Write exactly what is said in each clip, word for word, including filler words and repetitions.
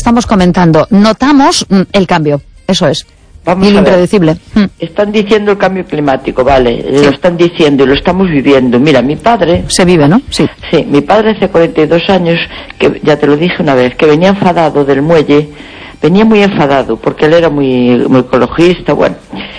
estamos comentando. Notamos mm, el cambio, eso es. Vamos y lo a ver. impredecible. Están diciendo el cambio climático, vale, sí. Lo están diciendo y lo estamos viviendo. Mira, mi padre... Se vive, ¿no? Sí. Sí, mi padre hace cuarenta y dos años, que ya te lo dije una vez, que venía enfadado del muelle, venía muy enfadado, porque él era muy, muy ecologista, bueno.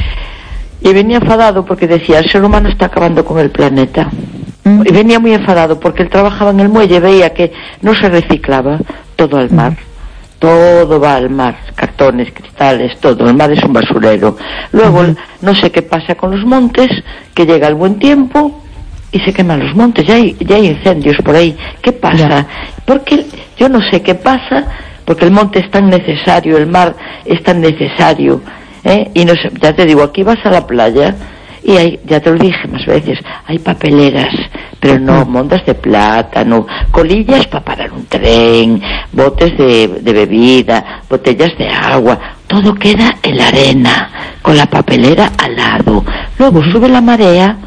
Y venía enfadado porque decía, el ser humano está acabando con el planeta. Mm. Y venía muy enfadado porque él trabajaba en el muelle, veía que no se reciclaba todo al mar. Mm. Todo va al mar, cartones, cristales, todo. El mar es un basurero. Luego, uh-huh. no sé qué pasa con los montes, que llega el buen tiempo y se queman los montes. Ya hay, ya hay incendios por ahí. ¿Qué pasa? Yeah. Porque yo no sé qué pasa, porque el monte es tan necesario, el mar es tan necesario. ¿eh? Y no sé, ya te digo, aquí vas a la playa y hay, ya te lo dije más veces, hay papeleras, pero no mondas de plátano, colillas para parar un tren, botes de, de bebida, botellas de agua, todo queda en la arena, con la papelera al lado. Luego sube la marea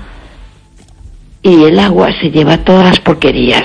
y el agua se lleva todas las porquerías.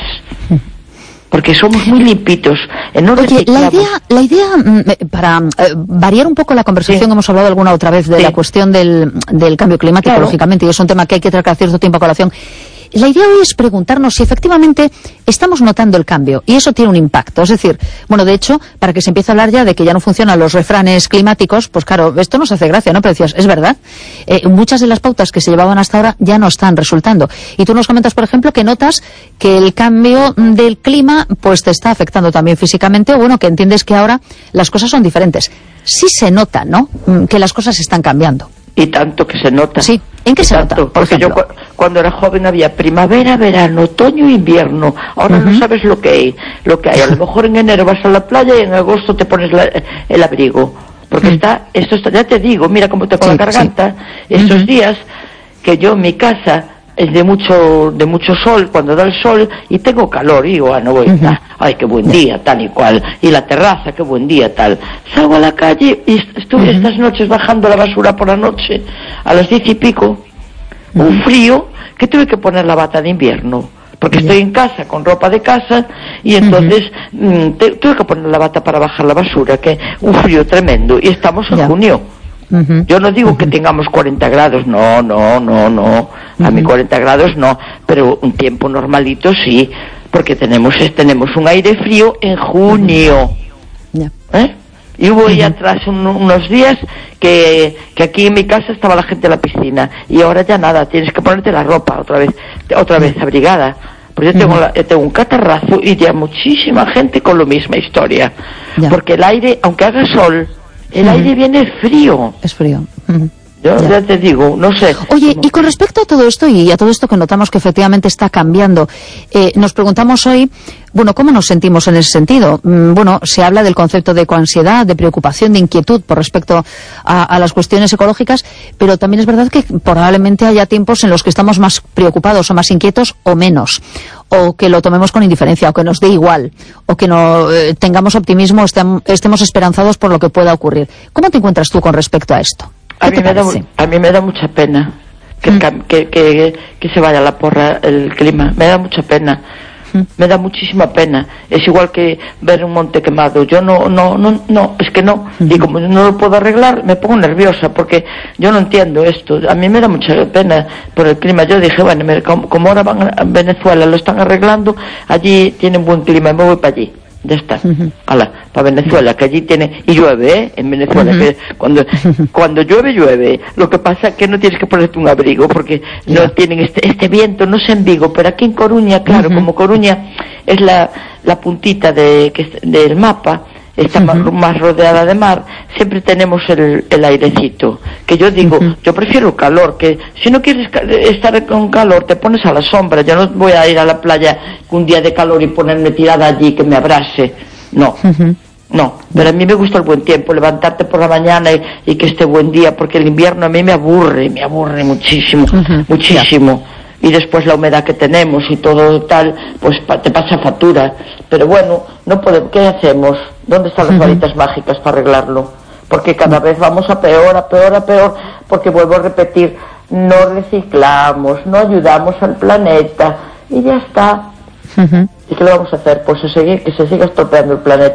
Porque somos muy limpitos. No Oye, la idea, la idea para eh, variar un poco la conversación, sí. hemos hablado alguna otra vez de sí. la cuestión del, del cambio climático, claro. lógicamente, y es un tema que hay que traer cada cierto tiempo a colación. La idea hoy es preguntarnos si efectivamente estamos notando el cambio y eso tiene un impacto. Es decir, bueno, de hecho, para que se empiece a hablar ya de que ya no funcionan los refranes climáticos, pues claro, esto nos hace gracia, ¿no? Pero decías, es verdad, eh, muchas de las pautas que se llevaban hasta ahora ya no están resultando. Y tú nos comentas, por ejemplo, que notas que el cambio del clima pues te está afectando también físicamente, o bueno, que entiendes que ahora las cosas son diferentes. Sí se nota, ¿no?, que las cosas están cambiando. Y tanto que se nota. Sí. ¿En qué se nota? Porque yo cu cuando era joven había primavera, verano, otoño, invierno. Ahora uh-huh. no sabes lo que hay. Lo que hay. A lo mejor en enero vas a la playa y en agosto te pones la, el abrigo. Porque uh-huh. está, esto está, ya te digo, mira cómo te con sí, la garganta. Sí. Estos uh-huh. días que yo en mi casa es de mucho de mucho sol, cuando da el sol y tengo calor, y digo, ah, no voy, uh-huh. ah, ay, qué buen día, tal y cual, y la terraza, qué buen día, tal. Salgo a la calle y estuve uh-huh. estas noches bajando la basura por la noche, a las diez y pico, uh-huh. un frío, que tuve que poner la bata de invierno, porque uh-huh. estoy en casa, con ropa de casa, y entonces uh-huh. mmm, te, tuve que poner la bata para bajar la basura, que un frío tremendo, y estamos en yeah. junio. Uh-huh. Yo no digo uh-huh. que tengamos cuarenta grados, no, no, no, no, a uh-huh. mí cuarenta grados no, pero un tiempo normalito sí, porque tenemos tenemos un aire frío en junio. Uh-huh. yeah. ¿eh? Y hubo ahí uh-huh. atrás un, unos días que, que aquí en mi casa estaba la gente en la piscina, y ahora ya nada, tienes que ponerte la ropa otra vez, otra vez abrigada. Pues yo tengo, uh-huh. la, yo tengo un catarrazo y ya muchísima gente con la misma historia, yeah. porque el aire, aunque haga sol, el uh-huh. aire viene frío. Es frío. Uh-huh. Yo ya. ya te digo, no sé. Oye, y con respecto a todo esto y a todo esto que notamos que efectivamente está cambiando, eh, nos preguntamos hoy, bueno, ¿cómo nos sentimos en ese sentido? Mm, bueno, se habla del concepto de ecoansiedad, de preocupación, de inquietud por respecto a, a las cuestiones ecológicas, pero también es verdad que probablemente haya tiempos en los que estamos más preocupados o más inquietos o menos, o que lo tomemos con indiferencia, o que nos dé igual, o que no eh, tengamos optimismo, estem, estemos esperanzados por lo que pueda ocurrir. ¿Cómo te encuentras tú con respecto a esto? A mí, me da, a mí me da mucha pena que, mm. que, que, que se vaya a la porra el clima, me da mucha pena, mm. me da muchísima pena. Es igual que ver un monte quemado, yo no, no, no, no, es que no, mm. y como no lo puedo arreglar, me pongo nerviosa, porque yo no entiendo esto, a mí me da mucha pena por el clima. Yo dije, bueno, como, como ahora van a Venezuela, lo están arreglando, allí tienen buen clima, me voy para allí. Ya está, uh-huh. Ala, para Venezuela, que allí tiene, y llueve, ¿eh? En Venezuela, uh-huh. que cuando cuando llueve, llueve. Lo que pasa es que no tienes que ponerte un abrigo, porque yeah. no tienen este este viento, no sé en Vigo, pero aquí en Coruña, claro, uh-huh. como Coruña es la la puntita de que del mapa, está uh-huh. más, más rodeada de mar, siempre tenemos el, el airecito, que yo digo, uh-huh. yo prefiero el calor, que si no quieres estar con calor, te pones a la sombra. Yo no voy a ir a la playa un día de calor y ponerme tirada allí, que me abrase, no, uh-huh. no, pero a mí me gusta el buen tiempo, levantarte por la mañana y, y que esté buen día, porque el invierno a mí me aburre, me aburre muchísimo, uh-huh. muchísimo. Yeah. Y después la humedad que tenemos y todo tal, pues pa te pasa factura. Pero bueno, no podemos, ¿qué hacemos? ¿Dónde están las varitas uh-huh. mágicas para arreglarlo? Porque cada vez vamos a peor, a peor, a peor, porque vuelvo a repetir, no reciclamos, no ayudamos al planeta, y ya está. Uh-huh. ¿Y qué le vamos a hacer? Pues se sigue, que se siga estropeando el planeta.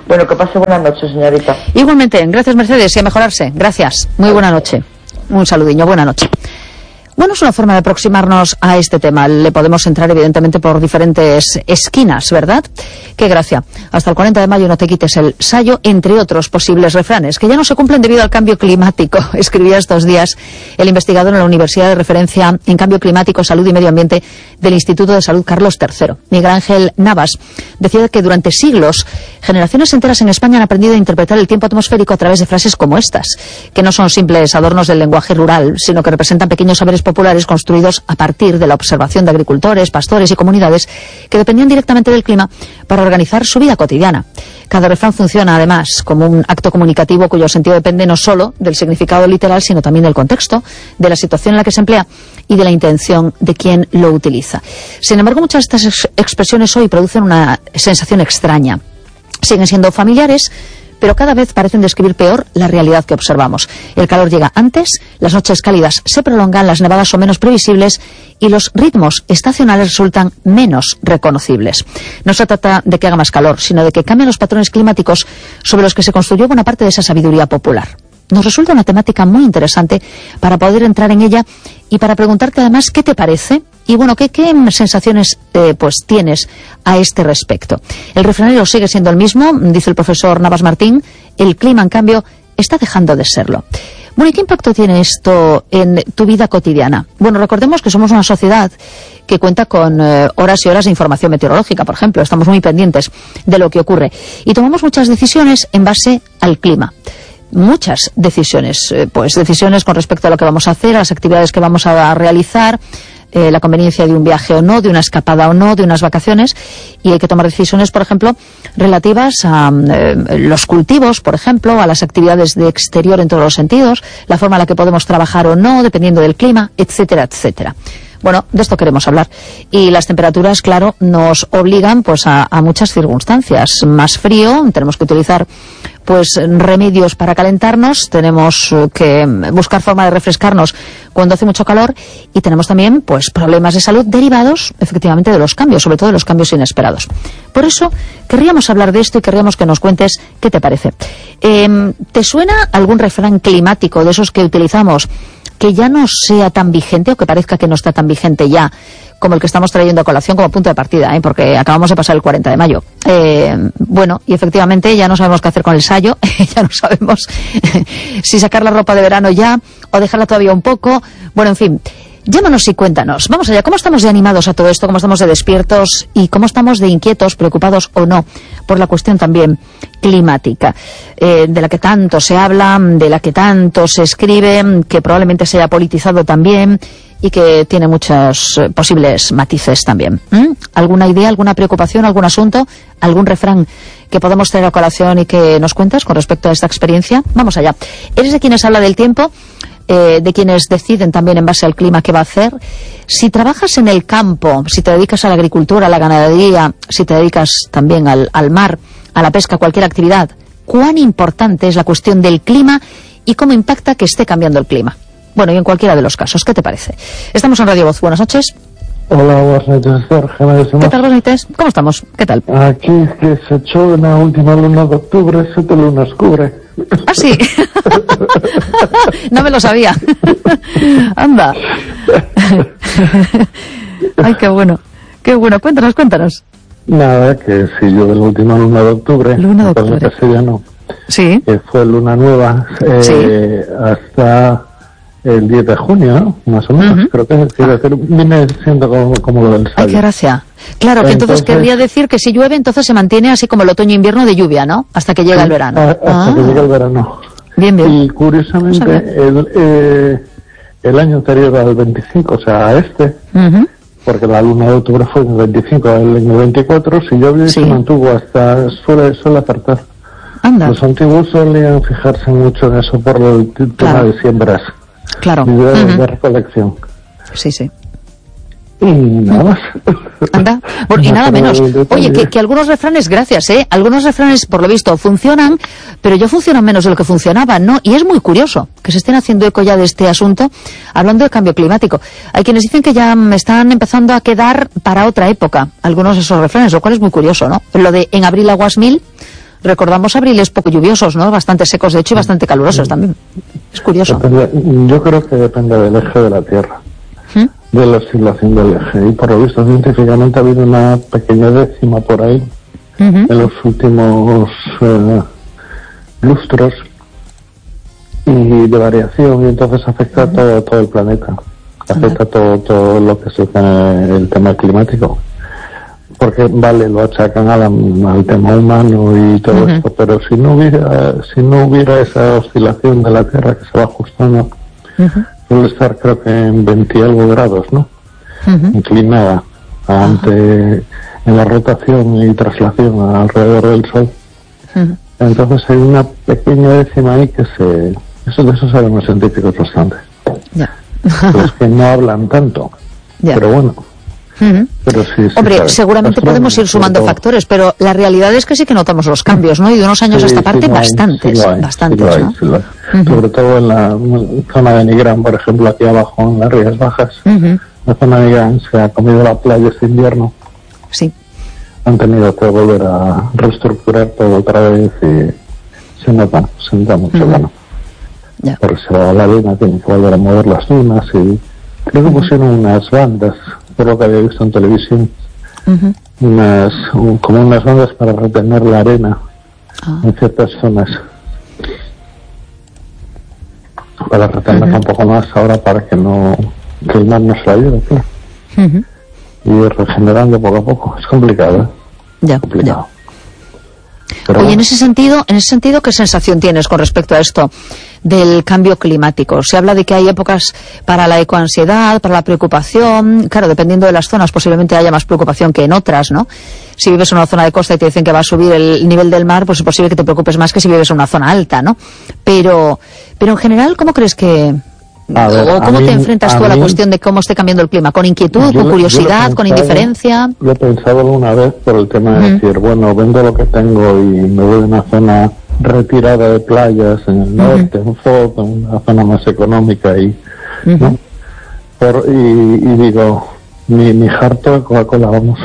Bueno, que pase buena noche, señorita. Igualmente, gracias Mercedes, y a mejorarse. Gracias, muy buena noche. Un saludiño, buena noche. Bueno, es una forma de aproximarnos a este tema. Le podemos entrar, evidentemente, por diferentes esquinas, ¿verdad? Qué gracia. Hasta el cuarenta de mayo no te quites el sayo, entre otros posibles refranes, que ya no se cumplen debido al cambio climático. Escribía estos días el investigador en la Universidad de Referencia en Cambio Climático, Salud y Medio Ambiente del Instituto de Salud Carlos tercero. Miguel Ángel Navas decía que durante siglos, generaciones enteras en España han aprendido a interpretar el tiempo atmosférico a través de frases como estas, que no son simples adornos del lenguaje rural, sino que representan pequeños saberes populares construidos a partir de la observación de agricultores, pastores y comunidades que dependían directamente del clima para organizar su vida cotidiana. Cada refrán funciona, además, como un acto comunicativo cuyo sentido depende no solo del significado literal, sino también del contexto, de la situación en la que se emplea y de la intención de quien lo utiliza. Sin embargo, muchas de estas ex expresiones hoy producen una sensación extraña. Siguen siendo familiares, pero cada vez parecen describir peor la realidad que observamos. El calor llega antes, las noches cálidas se prolongan, las nevadas son menos previsibles y los ritmos estacionales resultan menos reconocibles. No se trata de que haga más calor, sino de que cambien los patrones climáticos sobre los que se construyó buena parte de esa sabiduría popular. Nos resulta una temática muy interesante para poder entrar en ella y para preguntarte además qué te parece y bueno, qué, qué sensaciones eh, pues tienes a este respecto. El refranero sigue siendo el mismo, dice el profesor Navas Martín, el clima en cambio está dejando de serlo. Bueno, ¿y qué impacto tiene esto en tu vida cotidiana? Bueno, recordemos que somos una sociedad que cuenta con eh, horas y horas de información meteorológica, por ejemplo, estamos muy pendientes de lo que ocurre y tomamos muchas decisiones en base al clima. Muchas decisiones, eh, pues decisiones con respecto a lo que vamos a hacer, a las actividades que vamos a realizar, eh, la conveniencia de un viaje o no, de una escapada o no, de unas vacaciones, y hay que tomar decisiones, por ejemplo, relativas a eh, los cultivos, por ejemplo, a las actividades de exterior en todos los sentidos, la forma en la que podemos trabajar o no, dependiendo del clima, etcétera, etcétera. Bueno, de esto queremos hablar. Y las temperaturas, claro, nos obligan pues a, a muchas circunstancias. Más frío, tenemos que utilizar pues remedios para calentarnos, tenemos que buscar forma de refrescarnos cuando hace mucho calor y tenemos también pues problemas de salud derivados efectivamente de los cambios, sobre todo de los cambios inesperados. Por eso querríamos hablar de esto y querríamos que nos cuentes qué te parece. Eh, ¿Te suena algún refrán climático de esos que utilizamos que ya no sea tan vigente o que parezca que no está tan vigente ya como el que estamos trayendo a colación como punto de partida, ¿eh? Porque acabamos de pasar el cuarenta de mayo. Eh, bueno, y efectivamente ya no sabemos qué hacer con el sayo, ya no sabemos si sacar la ropa de verano ya o dejarla todavía un poco. Bueno, en fin, llámanos y cuéntanos. Vamos allá, ¿cómo estamos de animados a todo esto? ¿Cómo estamos de despiertos? ¿Y cómo estamos de inquietos, preocupados o no por la cuestión también climática? Eh, de la que tanto se habla, de la que tanto se escribe, que probablemente se haya politizado también y que tiene muchos eh, posibles matices también. ¿Mm? ¿Alguna idea, alguna preocupación, algún asunto, algún refrán que podemos traer a colación y que nos cuentas con respecto a esta experiencia? Vamos allá. ¿Eres de quienes habla del tiempo? Eh, de quienes deciden también en base al clima qué va a hacer? Si trabajas en el campo, si te dedicas a la agricultura, a la ganadería, si te dedicas también al, al mar, a la pesca, cualquier actividad, ¿cuán importante es la cuestión del clima y cómo impacta que esté cambiando el clima? Bueno, y en cualquiera de los casos, ¿qué te parece? Estamos en Radio Voz. Buenas noches. Hola, buenas noches, Jorge. ¿Qué tal, Bonites? ¿Cómo estamos? ¿Qué tal? Aquí es que se echó una última luna de octubre, siete lunas cubre. ¿Ah, sí? No me lo sabía. Anda. Ay, qué bueno. Qué bueno. Cuéntanos, cuéntanos. Nada, que siguió de la última luna de octubre. Luna de octubre. Castellano, sí. Que fue luna nueva eh, sí. hasta el diez de junio, ¿no? Más o menos. Uh-huh. Creo que es decir, viene siendo como, como lo del Sayo. Ay, qué gracia. Claro, que entonces, entonces querría decir que si llueve, entonces se mantiene así como el otoño-invierno de lluvia, ¿no? Hasta que llega el verano. A, hasta ah. que llega el verano. Bien, bien. Y curiosamente, no el, eh, el año anterior al veinticinco, o sea, a este, uh-huh. porque la luna de octubre fue en el veinticinco, el año veinticuatro, si llueve, sí. se mantuvo hasta, suele, suele acertar. Anda. Los antiguos solían fijarse mucho en eso por el tema claro. de siembras. Claro. Y de, uh-huh. de recolección. Sí, sí. Y nada más. Anda, bueno, y nada menos. Oye, que, que algunos refranes, gracias, ¿eh? Algunos refranes, por lo visto, funcionan, pero ya funcionan menos de lo que funcionaban, ¿no? Y es muy curioso que se estén haciendo eco ya de este asunto, hablando de cambio climático. Hay quienes dicen que ya están empezando a quedar para otra época, algunos de esos refranes, lo cual es muy curioso, ¿no? Lo de en abril aguas mil, recordamos abriles poco lluviosos, ¿no? Bastante secos, de hecho, y bastante calurosos también. Es curioso. Depende, yo creo que depende del eje de la Tierra, ¿Mm? de la oscilación del eje. Y por lo visto, científicamente ha habido una pequeña décima por ahí, uh-huh. en los últimos eh, lustros, y de variación, y entonces afecta uh-huh. todo, todo el planeta. Afecta uh-huh. todo, todo lo que es el, el tema climático. Porque, vale, lo achacan a la, al tema humano y todo uh-huh. esto, pero si no hubiera si no hubiera esa oscilación de la Tierra que se va ajustando, uh-huh. suele estar creo que en veinte algo grados, ¿no? Uh-huh. Inclinada ante uh-huh. en la rotación y traslación alrededor del Sol. Uh-huh. Entonces hay una pequeña décima ahí que se... Eso de eso saben los científicos bastante. Yeah. Los que no hablan tanto. Yeah. Pero bueno. Uh-huh. Pero sí, sí, Hombre, sabes, seguramente podemos ir sumando factores, pero la realidad es que sí que notamos los cambios, ¿no? Y de unos años sí, a esta parte, sí bastantes, sí hay, bastantes, sí ¿no? Hay, sí uh-huh. Sobre todo en la zona de Nigrán, por ejemplo, aquí abajo, en las Rías Bajas. Uh-huh. La zona de Nigrán se ha comido la playa este invierno. Sí. Han tenido que volver a reestructurar todo otra vez y se nota, se nota mucho, uh-huh. bueno. Yeah. Porque se va a la arena, tienen que volver a mover las dunas y creo que pusieron unas bandas, por lo que había visto en televisión, uh-huh. unas un, como unas bandas para retener la arena uh-huh. en ciertas zonas, para retenerla uh-huh. un poco más ahora para que no que el mar no se la lleve, claro. Uh-huh. Y ir regenerando poco a poco. Es complicado, ¿eh? Ya, complicado. Ya. Pero Oye, en ese sentido, en ese sentido, ¿qué sensación tienes con respecto a esto del cambio climático? Se habla de que hay épocas para la ecoansiedad, para la preocupación. Claro, dependiendo de las zonas, posiblemente haya más preocupación que en otras, ¿no? Si vives en una zona de costa y te dicen que va a subir el nivel del mar, pues es posible que te preocupes más que si vives en una zona alta, ¿no? Pero, pero en general, ¿cómo crees que... Ver, ¿O cómo mí, te enfrentas tú a, a la mí, cuestión de cómo esté cambiando el clima? ¿Con inquietud, con curiosidad, pensado, con indiferencia? Lo he pensado alguna vez por el tema de uh-huh. decir, bueno, vendo lo que tengo y me voy a una zona retirada de playas en el norte, uh-huh. en Foz, en una zona más económica y, uh-huh. ¿no? Por, y, y digo, mi, mi harto de Coca-Cola, vamos.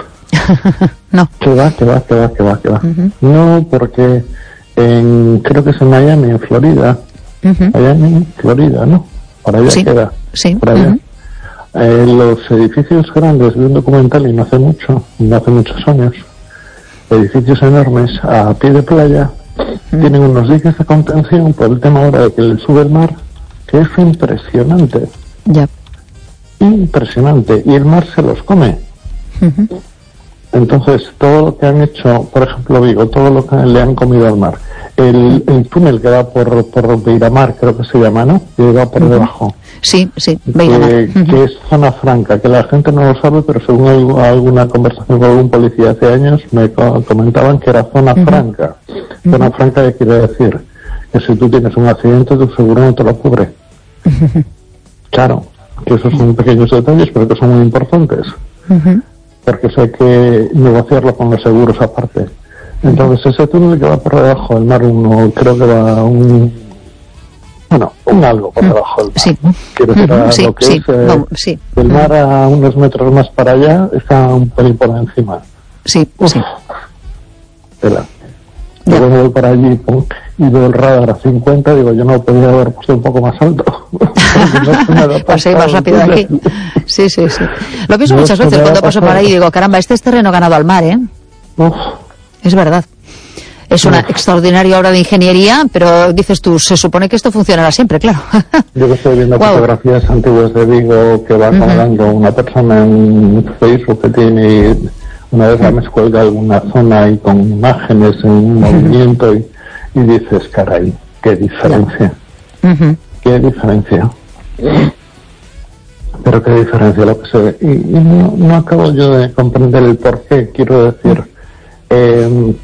No. Que va, que va, que va, que va, que va. Uh-huh. No, porque en, creo que es en Miami, en Florida. Uh-huh. Miami, Florida, ¿no? Para allá sí, queda. Sí. Para allá. Uh-huh. Eh, los edificios grandes, vi un documental y no hace mucho, no hace muchos años, edificios enormes a pie de playa, uh-huh. tienen unos diques de contención por el tema ahora de que le sube el mar, que es impresionante. Ya. Impresionante. Y el mar se los come. Uh-huh. Entonces, todo lo que han hecho, por ejemplo, Vigo, todo lo que le han comido al mar. El, el túnel que va por, por Beiramar, creo que se llama, ¿no? Que va por uh-huh. debajo. Sí, sí, Beiramar. Que, uh-huh. que es zona franca, que la gente no lo sabe, pero según algo, alguna conversación con algún policía hace años, me comentaban que era zona uh-huh. franca. Uh-huh. Zona franca, ¿qué quiere decir? Que si tú tienes un accidente, tu seguro no te lo cubre. Uh-huh. Claro, que esos son pequeños detalles, pero que son muy importantes. Uh-huh. Porque eso hay que negociarlo con los seguros aparte. Entonces ese túnel que va por debajo del mar, uno creo que va un bueno, un algo por debajo del mar. Sí. Quiero decir, a sí, lo que sí, es eh, no, sí. el mar a unos metros más para allá está un pelín por encima. Sí, Uf, sí. Espera. Yo cuando voy para allí pum, y veo el radar a cincuenta, digo, yo no podría haber puesto un poco más alto. No Pasé más rápido aquí. Sí, sí, sí. Lo pienso no muchas veces cuando paso por ahí y digo, caramba, este es terreno ganado al mar, ¿eh? Uf. Es verdad. Es una Uf. extraordinaria obra de ingeniería, pero dices tú, se supone que esto funcionará siempre, claro. Yo que estoy viendo wow. fotografías antiguas de Vigo que va uh-huh. colgando una persona en Facebook que tiene, una vez uh-huh. me cuelga alguna zona y con imágenes en un uh-huh. movimiento y, y dices, caray, qué diferencia. Uh-huh. Qué diferencia. Pero qué diferencia lo que se ve. Y, y no, no acabo yo de comprender el por qué, quiero decir. Eh,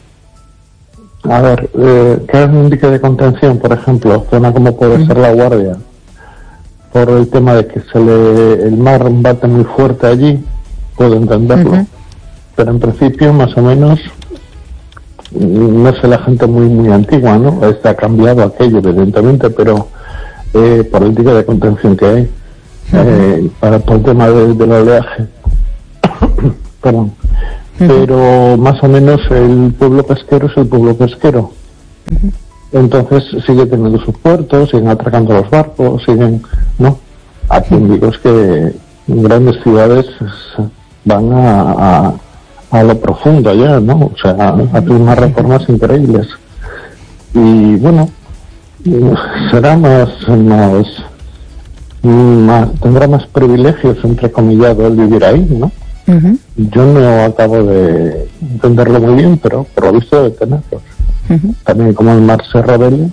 a ver, eh, ¿qué es un dique de contención, por ejemplo? Zona como puede ser La Guardia, por el tema de que se le el mar bate muy fuerte allí, puedo entenderlo. Uh-huh. Pero en principio, más o menos, no sé, la gente muy muy antigua, ¿no? Está cambiado aquello, evidentemente, pero eh, por el dique de contención que hay, uh-huh. eh, para por el tema de, del oleaje. Perdón. uh-huh. pero más o menos el pueblo pesquero es el pueblo pesquero. Uh-huh. Entonces sigue teniendo sus puertos, siguen atracando los barcos, siguen, ¿no? Aquí en Vigo es que grandes ciudades van a, a, a lo profundo ya, ¿no? O sea, hacen unas reformas increíbles. Y bueno, será más, más, más, tendrá más privilegios, entrecomillado, el vivir ahí, ¿no? Uh-huh. Yo no acabo de entenderlo muy bien, pero por lo visto debe tenerlos. Uh-huh. También como el mar se revela.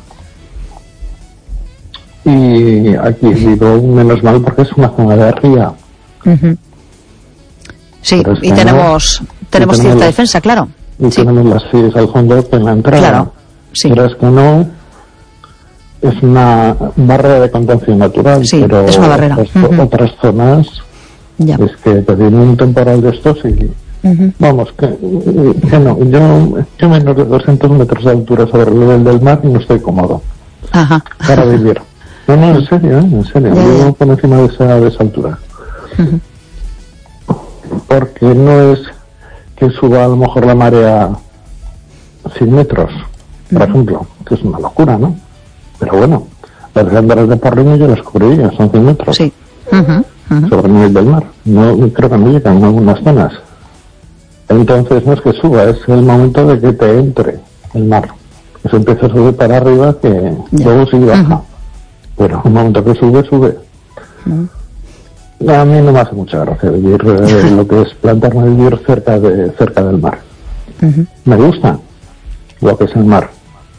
Y aquí digo menos mal porque es una zona de ría. Uh-huh. Sí, y tenemos, no, tenemos y cierta las, defensa, claro. Y sí. tenemos las fies al fondo en la entrada. Claro, sí. Pero es que no, es una barrera de contención natural. Sí, pero es una barrera. Otras, uh-huh. otras zonas, ya. Es que te viene un temporal de estos y... Uh-huh. Vamos, que, que no, yo, yo menos de doscientos metros de altura sobre el nivel del mar y no estoy cómodo. Ajá. Para vivir. No, no, en serio, ¿eh? En serio. Ya, yo ya. Por encima de esa, de esa altura. Uh-huh. Porque no es que suba a lo mejor la marea cien metros, por uh-huh. ejemplo, que es una locura, ¿no? Pero bueno, las grandes de Porriño yo las cubriría, son cien metros. Sí. Uh-huh. Uh-huh. Sobre el nivel del mar. No, creo que no llegan en algunas zonas. Entonces no es que suba, es el momento de que te entre el mar. Eso empieza a subir para arriba, que yeah. luego sí baja. Uh-huh. Pero el momento que sube, sube. Uh-huh. A mí no me hace mucha gracia vivir eh, lo que es plantarme vivir cerca de cerca del mar. Uh-huh. Me gusta lo que es el mar,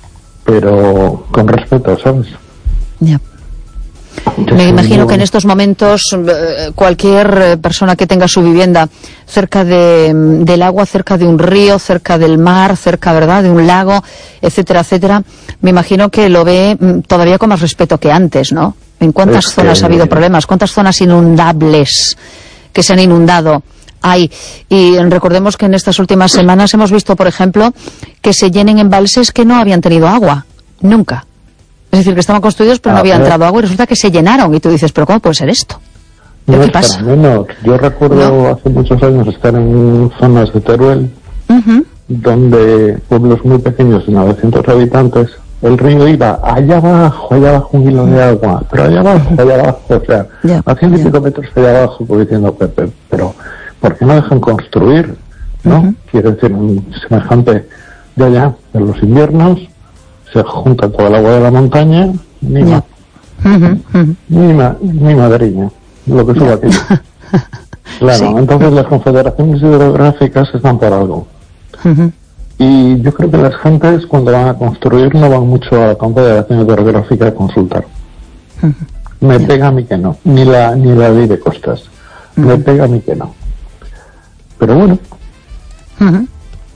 pero con respeto, ¿sabes? Ya. Yeah. Me imagino que en estos momentos cualquier persona que tenga su vivienda cerca de, del agua, cerca de un río, cerca del mar, cerca, ¿verdad?, de un lago, etcétera, etcétera, me imagino que lo ve todavía con más respeto que antes, ¿no? ¿En cuántas es zonas que... ha habido problemas? ¿Cuántas zonas inundables que se han inundado hay? Y recordemos que en estas últimas semanas hemos visto, por ejemplo, que se llenen embalses que no habían tenido agua, nunca. Es decir, que estaban construidos pero ah, no había entrado agua y resulta que se llenaron. Y tú dices, ¿pero cómo puede ser esto? No ¿Qué es pasa? Menos. Yo recuerdo no. hace muchos años estar en zonas de Teruel, uh-huh. donde pueblos muy pequeños de novecientos habitantes, el río iba allá abajo, allá abajo un hilo de agua, pero allá abajo, allá abajo, o sea, yeah, a ciento y pico metros allá abajo, como diciendo, Pepe, pero ¿por qué no dejan construir? ¿No? Uh-huh. Quiere decir, un semejante de allá, en los inviernos, se junta todo el agua de la montaña, ni yeah. ma, uh-huh, uh-huh. ni, ma, ni madriña, lo que suba aquí. Claro, sí. Entonces las confederaciones hidrográficas están por algo. Uh-huh. Y yo creo que las gentes cuando van a construir no van mucho a la confederación hidrográfica a consultar. Uh-huh. Me yeah. pega a mí que no, ni la ni la ley de costas. Uh-huh. Me pega a mí que no. Pero bueno. Uh-huh.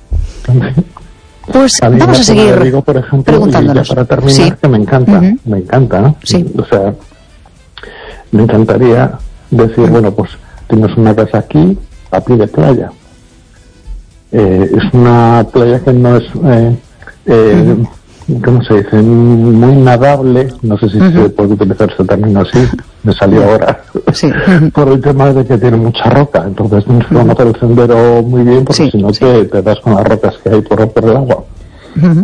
Pues a vamos a seguir digo, por ejemplo, preguntándonos. Y para terminar, sí. que me encanta, uh-huh. me encanta, ¿no? Sí. O sea, me encantaría decir, uh-huh. bueno, pues tienes una casa aquí, a pie de playa. Eh, es una playa que no es, eh, eh, uh-huh. ¿cómo se dice? Muy nadable, no sé si uh-huh. se puede utilizar ese término así, me salió ahora, sí. uh-huh. por el tema de que tiene mucha roca, entonces tienes que conocer el sendero muy bien, porque sí, si no sí. te, te das con las rocas que hay por, por el agua. Uh-huh.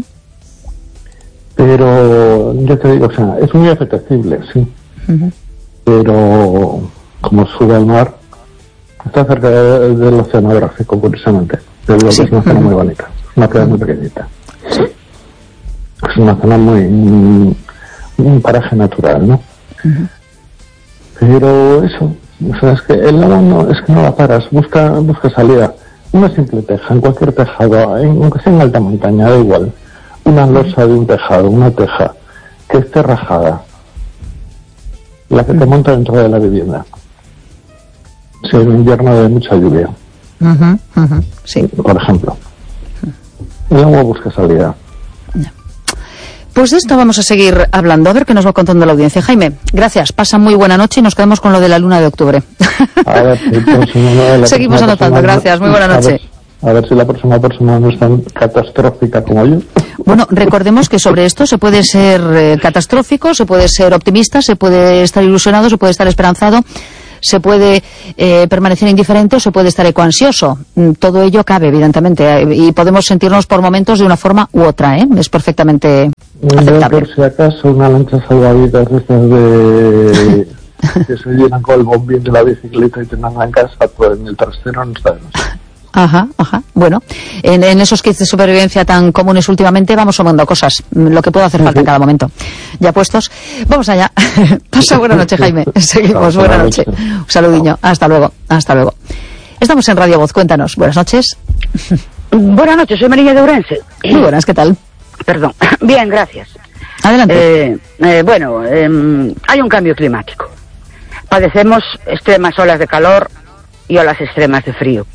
Pero, yo te digo, o sea, es muy apetecible, sí, uh-huh. pero como sube al mar, está cerca de, del oceanográfico, curiosamente. Yo digo sí. que es una zona uh-huh. muy bonita, es una playa muy pequeñita. Sí. Es una zona muy, muy un paraje natural, ¿no? Uh-huh. Pero eso, o sea, es que el agua no, es que no la paras, busca, busca salida. Una simple teja, en cualquier tejado, en, aunque sea en alta montaña, da igual. Una losa de un tejado, una teja, que esté rajada, la que te monta dentro de la vivienda. Si hay un invierno de mucha lluvia. Uh-huh, uh-huh, sí. Por ejemplo. El agua busca salida. Pues de esto vamos a seguir hablando, a ver qué nos va contando la audiencia. Jaime, gracias, pasa muy buena noche y nos quedamos con lo de la luna de octubre. A ver, si seguimos anotando, gracias, muy buena noche. A ver, a ver si la próxima persona no es tan catastrófica como yo. Bueno, recordemos que sobre esto se puede ser eh, catastrófico, se puede ser optimista, se puede estar ilusionado, se puede estar esperanzado. se puede eh, permanecer indiferente o se puede estar ecoansioso. Todo ello cabe, evidentemente, y podemos sentirnos por momentos de una forma u otra, ¿eh? Es perfectamente aceptable. Yo, por si acaso, una lancha salvavidas de estas de... que se llenan con el bombín de la bicicleta y te mandan en casa, pues en el trastero no sabemos. Ajá, ajá. Bueno, en, en esos kits de supervivencia tan comunes últimamente vamos sumando cosas, lo que puede hacer falta en cada momento. Ya puestos, vamos allá. Pasa buena noche, Jaime. Seguimos, buena noche. Un saludiño. Hasta luego, hasta luego. Estamos en Radio Voz, cuéntanos. Buenas noches. Buenas noches, soy María de Ourense. Muy buenas, ¿qué tal? Perdón. Bien, gracias. Adelante. Eh, eh, bueno, eh, hay un cambio climático. Padecemos extremas olas de calor y olas extremas de frío.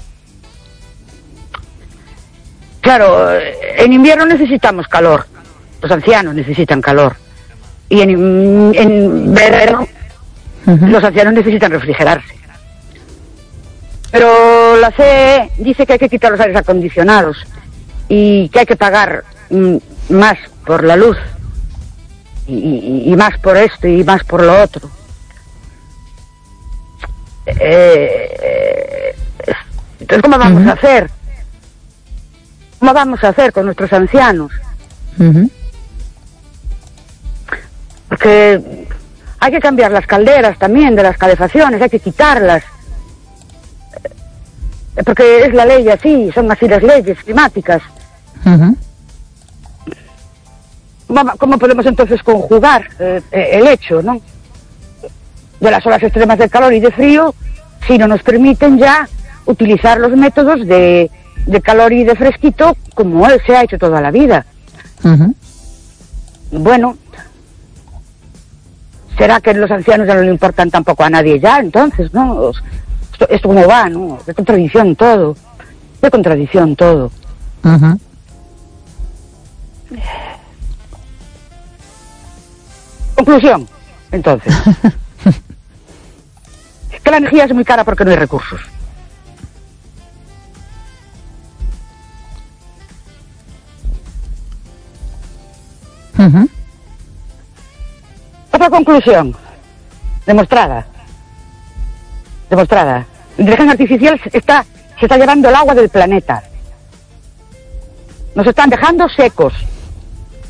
Claro, en invierno necesitamos calor, los ancianos necesitan calor, y en, en verano uh-huh. los ancianos necesitan refrigerarse. Pero la C E E dice que hay que quitar los aires acondicionados y que hay que pagar mm, más por la luz, y, y, y más por esto y más por lo otro. Eh, entonces, ¿cómo vamos uh-huh. a hacer? ¿Cómo vamos a hacer con nuestros ancianos? Uh-huh. Porque hay que cambiar las calderas también de las calefacciones, hay que quitarlas. Porque es la ley así, son así las leyes climáticas. Uh-huh. ¿Cómo, ¿Cómo podemos entonces conjugar eh, el hecho, ¿no?, de las olas extremas de calor y de frío si no nos permiten ya utilizar los métodos de de calor y de fresquito como él se ha hecho toda la vida? Uh-huh. Bueno, ¿será que los ancianos ya no le importan tampoco a nadie ya? Entonces, ¿no? Esto, esto cómo va, ¿no? De contradicción todo. De contradicción todo. Uh-huh. Conclusión, entonces. Que la energía es muy cara porque no hay recursos. Uh-huh. Otra conclusión demostrada demostrada la inteligencia artificial está, se está llevando el agua del planeta, nos están dejando secos.